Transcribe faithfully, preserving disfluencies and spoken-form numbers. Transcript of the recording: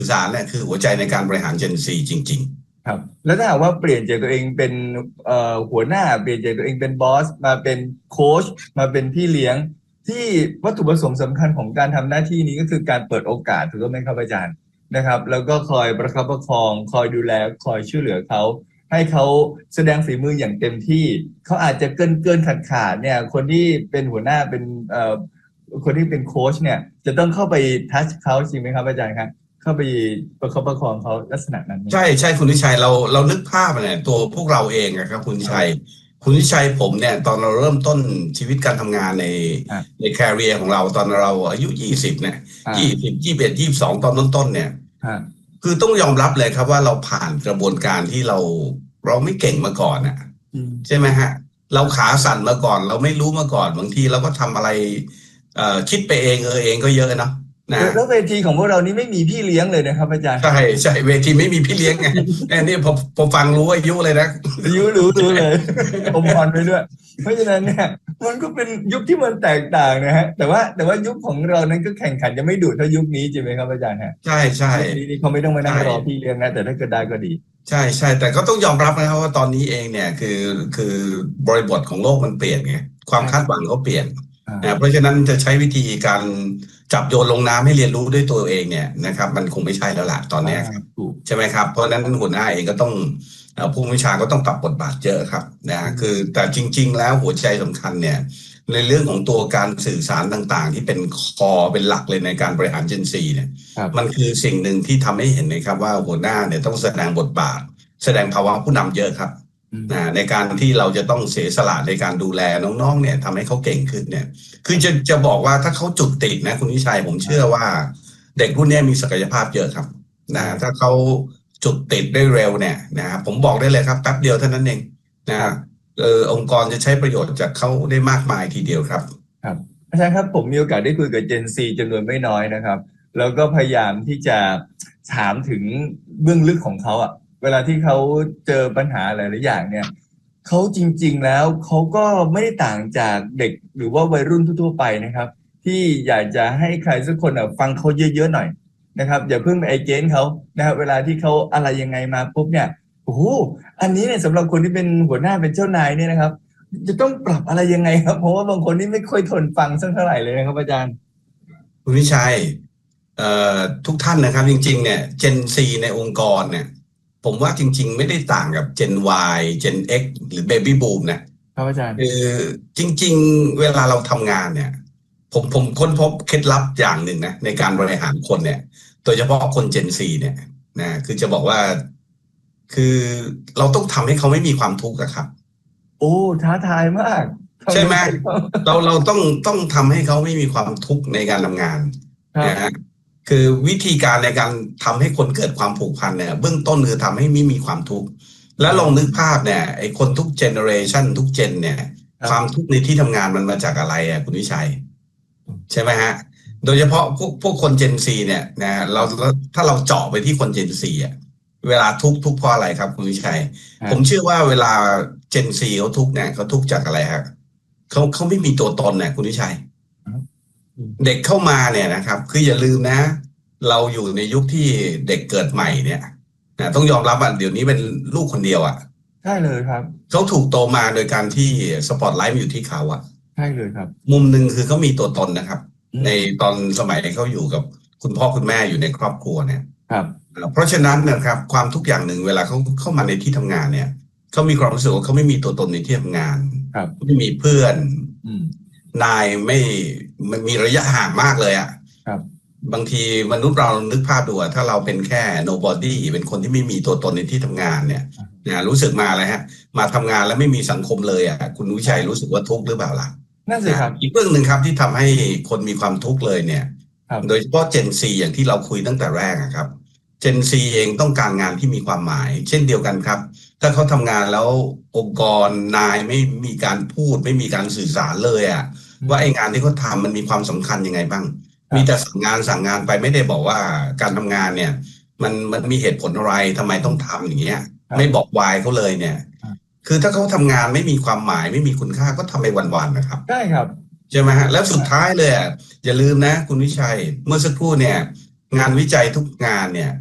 สื่อสารเนี่ยคือหัวใจในการบริหารเจนซีจริงครับแล้วถ้าหากว่าเปลี่ยนจากตัวเองเป็นเอ่อหัวหน้าเปลี่ยนจากตัวเองเป็นบอสมาเป็นโค้ชมาเป็นพี่เลี้ยงที่วัตถุประสงค์สำคัญของการทำหน้าที่นี้ก็คือการเปิดโอกาสถูกต้องไหมครับอาจารย์นะครับแล้วก็คอยประคับประคองคอยดูแลคอยช่วยเหลือเขาให้เขาแสดงฝีมืออย่างเต็มที่เขาอาจจะเกินเกินขาดขาดเนี่ยคนที่เป็นหัวหน้าเป็นเอ่อคนที่เป็นโค้ชเนี่ยจะต้องเข้าไปทัชเขาจริงไหมครับอาจารย์ครับเข้าไปประคับประคองเขาลักษณะนั้นไหมๆใช่ใช่คุณวิชัยเราเรานึกภาพเนี่ยตัวพวกเราเองนะครับคุณวิชัยคุณวิชัยผมเนี่ยตอนเราเริ่มต้นชีวิตการทำงานในในแคริเอร์ของเราตอนเราอายุยี่สิบเนี่ยยี่สิบยี่สิบเอ็ดยี่สิบสองตอนต้นๆเนี่ยคือต้องยอมรับเลยครับว่าเราผ่านกระบวนการที่เราเราไม่เก่งมาก่อนอ่ะใช่ไหมฮะเราขาสั่นมาก่อนเราไม่รู้มาก่อนบางทีเราก็ทำอะไรเอ่อคิดไปเองเออเองก็เยอะเนาะนะแล้วเวทีของพวกเรานี่ไม่มีพี่เลี้ยงเลยนะครับอาจารย์ใช่ใช่เวทีไม่มีพี่เลี้ยงไงแอนนี่ผมผมฟังรู้อายุเลยนะอายุรู้รู้เลยผมพรไปด้วยเพราะฉะนั้นเนี่ยมันก็เป็นยุคที่มันแตกต่างนะฮะแต่ว่าแต่ว่ายุคของเรานั้นก็แข่งขันจะไม่ดุเท่ายุคนี้จริงไหมครับอาจารย์ฮะใช่ใช่ยุคนี้เขาไม่ต้องมานั่งรอพี่เลี้ยงนะแต่ถ้าเกิดได้ก็ดีใช่ใช่แต่ก็ต้องยอมรับนะครับว่าตอนนี้เองเนี่ยคือคือบริบทของโลกมันเปลี่ยนไงความคาดหวังก็เปลี่ยนนะเพราะฉะนั้นจะใช้วิธีการจับโยนลงน้ำให้เรียนรู้ด้วยตัวเองเนี่ยนะครับมันคงไม่ใช่แล้วล่ะตอนนี้ครับใช่ไหมครับเพราะฉะนั้นหัวหน้าเองก็ต้องผู้วิชาก็ต้องปรับบทบาทเยอะครับนะคือแต่จริงๆแล้วหัวใจสำคัญเนี่ยในเรื่องของตัวการสื่อสารต่างๆที่เป็นคอเป็นหลักเลยในการบริหารเจนซีเนี่ยมันคือสิ่งหนึ่งที่ทำให้เห็นนะครับว่าหัวหน้าเนี่ยต้องแสดงบทบาทแสดงภาวะผู้นำเยอะครับในการที่เราจะต้องเสียสละในการดูแลน้องๆเนี่ยทำให้เขาเก่งขึ้นเนี่ยคือจะจะบอกว่าถ้าเขาจุดติดนะคุณวิชัยผมเชื่อว่าเด็กรุ่นนี้มีศักยภาพเยอะครับนะถ้าเขาจุดติดได้เร็วเนี่ยนะผมบอกได้เลยครับแป๊บเดียวเท่านั้นเองนะเออองค์กรจะใช้ประโยชน์จากเขาได้มากมายทีเดียวครับครับอาจารย์ครับผมมีโอกาสได้คุยกับ Gen Z จำนวนไม่น้อยนะครับแล้วก็พยายามที่จะถามถึงเบื้องลึกของเขาอะเวลาที่เขาเจอปัญหาหลายๆอย่างเนี่ยเขาจริงๆแล้วเขาก็ไม่ได้ต่างจากเด็กหรือว่าวัยรุ่นทั่วๆไปนะครับที่อยากจะให้ใครสักคนฟังเขาเยอะๆหน่อยนะครับอย่าเพิ่งไปไอเจนเขานะครับเวลาที่เขาอะไรยังไงมาปุ๊บเนี่ยโอ้โหอันนี้เนี่ยสำหรับคนที่เป็นหัวหน้าเป็นเจ้านายเนี่ยนะครับจะต้องปรับอะไรยังไงครับเพราะว่าบางคนนี่ไม่ค่อยทนฟังสักเท่าไหร่เลยนะครับอาจารย์คุณวิชัยเอ่อทุกท่านนะครับจริงๆเนี่ย Gen Z ในองค์กรเนี่ยผมว่าจริงๆไม่ได้ต่างกับ Gen Y Gen X หรือ Baby Boom นะครับอาจารย์คือจริงๆเวลาเราทำงานเนี่ยผมผมค้นพบเคล็ดลับอย่างหนึ่งนะในการบริหารคนเนี่ยโดยเฉพาะคน Gen Z เนี่ยนะคือจะบอกว่าคือเราต้องทำให้เขาไม่มีความทุกข์ครับโอ้ท้าทายมากใช่ไหมเราเราต้องต้องทำให้เขาไม่มีความทุกข์ในการทำงานนะฮะคือวิธีการในการทำให้คนเกิดความผูกพันเนี่ยเบื้องต้นคือทำให้ไม่มีความทุกข์แล้วลองนึกภาพเนี่ยไอ้คนทุกเจเนอเรชันทุกเจนเนี่ยความทุกข์ในที่ทำงานมันมาจากอะไรอ่ะคุณวิชัยใช่ไหมฮะโดยเฉพาะพวกพวกคนเจนซีเนี่ยนะเราถ้าเราเจาะไปที่คนเจนซีอ่ะเวลาทุกข์ทุกข์เพราะอะไรครับคุณวิชัยผมเชื่อว่าเวลาเจนซีเขาทุกข์เนี่ยเขาทุกข์จากอะไรครับเขาเขาไม่มีตัวตนเนี่ยคุณวิชัยเด็กเข้ามาเนี่ยนะครับคืออย่าลืมนะเราอยู่ในยุคที่เด็กเกิดใหม่เนี่ยนะต้องยอมรับว่าเดี๋ยวนี้เป็นลูกคนเดียวอ่ะใช่เลยครับเขาถูกโตมาโดยการที่สปอตไลท์อยู่ที่เขาอ่ะใช่เลยครับมุมหนึ่งคือเขามีตัวตนนะครับในตอนสมัยเขาอยู่กับคุณพ่อคุณแม่อยู่ในครอบครัวเนี่ยครับเพราะฉะนั้นนะครับความทุกอย่างหนึ่งเวลาเขาเข้ามาในที่ทำงานเนี่ยเขามีความรู้สึกว่าเขาไม่มีตัวตนในที่ทำงานไม่มีเพื่อนนายไม่มันมีระยะห่างมากเลยอ่ะบางทีมนุษย์เรานึกภาพดูถ้าเราเป็นแค่ nobody เป็นคนที่ไม่มีตัวตนในที่ทำงานเนี่ยนะรู้สึกมาอะไรฮะมาทำงานแล้วไม่มีสังคมเลยอ่ะคุณวิชัยรู้สึกว่าทุกข์หรือเปล่าล่ะนั่นสิครับอีกเรื่องหนึ่งครับที่ทำให้คนมีความทุกข์เลยเนี่ยโดยเฉพาะ Gen Z อย่างที่เราคุยตั้งแต่แรกครับ Gen Z เองต้องการงานที่มีความหมายเช่นเดียวกันครับถ้าเขาทำงานแล้วองค์กรนายไม่มีการพูดไม่มีการสื่อสารเลยอ่ะว่าไอ้งานที่เขาทำมันมีความสำคัญยังไงบ้างมีแต่สั่งงานสั่งงานไปไม่ได้บอกว่าการทำงานเนี่ยมันมันมีเหตุผลอะไรทำไมต้องทำอย่างเงี้ยไม่บอกวายเขาเลยเนี่ยคือถ้าเขาทำงานไม่มีความหมายไม่มีคุณค่าก็ทำไปวันๆนะครับใช่ครับใช่ไหมฮะแล้วสุดท้ายเลยอ่ะอย่าลืมนะคุณวิชัยเมื่อสักครู่เนี่ยงานวิจัยทุกงานเนี่ย